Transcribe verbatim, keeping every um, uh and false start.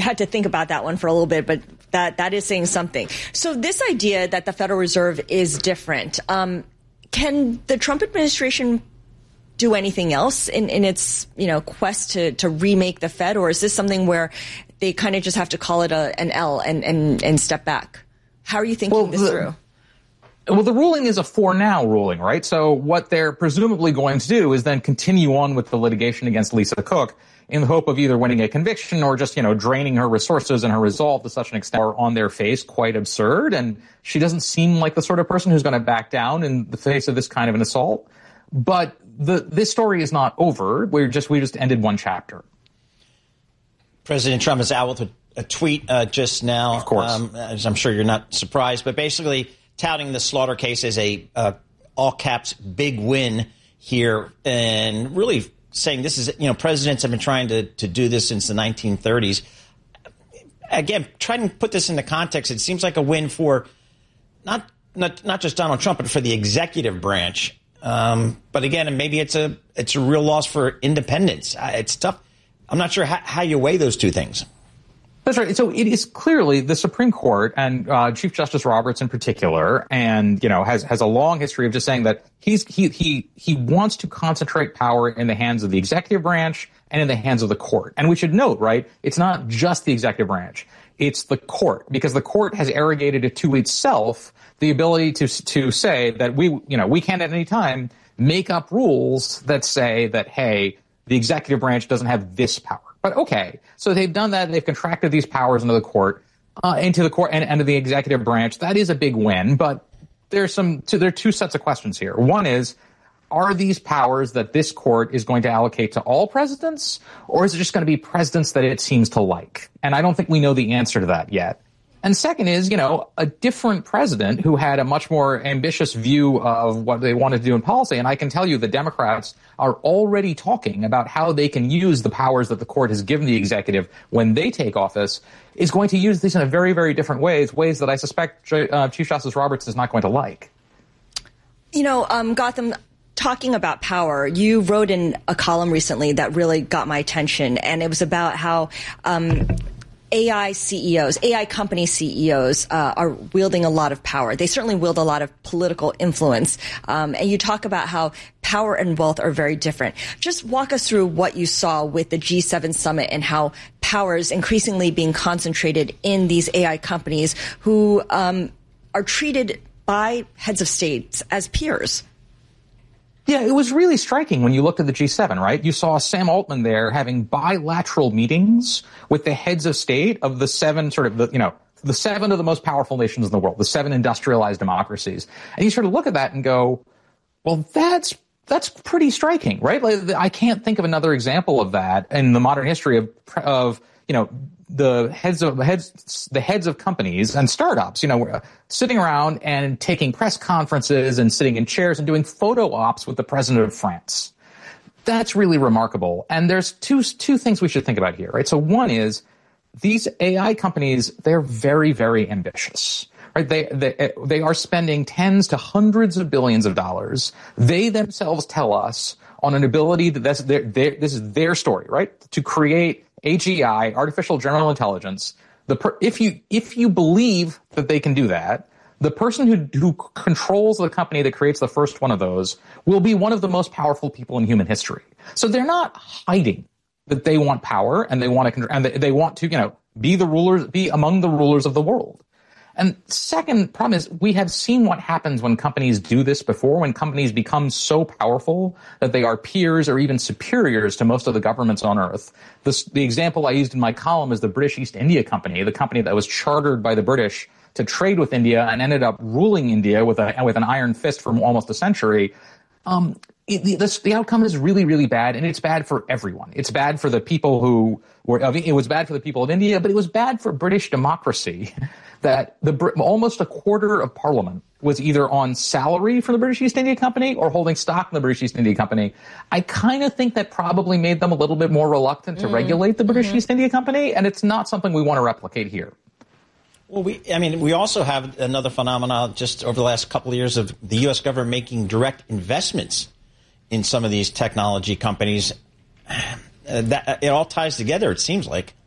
had to think about that one for a little bit, but that that is saying something. So this idea that the Federal Reserve is different, um, can the Trump administration do anything else in, in its, you know, quest to, to remake the Fed, or is this something where they kind of just have to call it a, an L and, and, and step back? How are you thinking well, this the, through? Well, the ruling is a for now ruling, right? So what they're presumably going to do is then continue on with the litigation against Lisa Cook in the hope of either winning a conviction or just, you know, draining her resources and her resolve to such an extent are on their face quite absurd. And she doesn't seem like the sort of person who's going to back down in the face of this kind of an assault. But the this story is not over. We're just we just ended one chapter. President Trump is out with a, a tweet uh, just now. Of course. Um, as I'm sure you're not surprised, but basically touting the Slaughter case as a uh, all caps big win here, and really saying this is, you know, presidents have been trying to, to do this since the nineteen thirties. Again, trying to put this into context, it seems like a win for not not not just Donald Trump, but for the executive branch. Um, but again, maybe it's a it's a real loss for independence. Uh, it's tough. I'm not sure how, how you weigh those two things. That's right. So it is clearly the Supreme Court and uh, Chief Justice Roberts in particular, and you know has has a long history of just saying that he's he he he wants to concentrate power in the hands of the executive branch and in the hands of the court. And we should note, right, it's not just the executive branch; it's the court, because the court has arrogated it to itself the ability to to say that we you know we can at any time make up rules that say that, hey, the executive branch doesn't have this power. But okay, so they've done that. They've contracted these powers into the court, uh, into the court and into the executive branch. That is a big win. But there's some, two, there are two sets of questions here. One is, are these powers that this court is going to allocate to all presidents, or is it just going to be presidents that it seems to like? And I don't think we know the answer to that yet. And second is, you know, a different president who had a much more ambitious view of what they wanted to do in policy. And I can tell you the Democrats are already talking about how they can use the powers that the court has given the executive when they take office, is going to use these in a very, very different ways, ways that I suspect uh, Chief Justice Roberts is not going to like. You know, um, Gotham, talking about power, you wrote in a column recently that really got my attention, and it was about how um, A I C E Os, A I company C E Os uh, are wielding a lot of power. They certainly wield a lot of political influence. Um, and you talk about how power and wealth are very different. Just walk us through what you saw with the G seven summit and how power is increasingly being concentrated in these A I companies who um, are treated by heads of states as peers. Yeah, it was really striking when you looked at the G seven, right? You saw Sam Altman there having bilateral meetings with the heads of state of the seven sort of, the, you know, the seven of the most powerful nations in the world, the seven industrialized democracies. And you sort of look at that and go, well, that's that's pretty striking, right? Like, I can't think of another example of that in the modern history of, of you know, the heads of heads, the heads of companies and startups, you know, sitting around and taking press conferences and sitting in chairs and doing photo ops with the president of France. That's really remarkable. And there's two two things we should think about here, right? So one is these A I companies, they're very, very ambitious, right? They they they are spending tens to hundreds of billions of dollars. They themselves tell us on an ability that that's their, their this is their story, right? To create A G I, artificial general intelligence. The per, if you if you believe that they can do that, the person who who controls the company that creates the first one of those will be one of the most powerful people in human history. So they're not hiding that they want power and they want to and they, they want to, you know, be the rulers, be among the rulers of the world. And second problem is we have seen what happens when companies do this before, when companies become so powerful that they are peers or even superiors to most of the governments on earth. This, the example I used in my column is the British East India Company, the company that was chartered by the British to trade with India and ended up ruling India with a with an iron fist for almost a century. Um, it, the, this, the outcome is really, really bad, and it's bad for everyone. It's bad for the people who were, it was bad for the people of India, but it was bad for British democracy that the almost a quarter of Parliament was either on salary for the British East India Company or holding stock in the British East India Company. I kind of think that probably made them a little bit more reluctant to mm. regulate the British mm-hmm. East India Company, and it's not something we want to replicate here. Well, we, I mean, we also have another phenomenon just over the last couple of years of the U S government making direct investments in some of these technology companies. Uh, that, it all ties together, it seems like.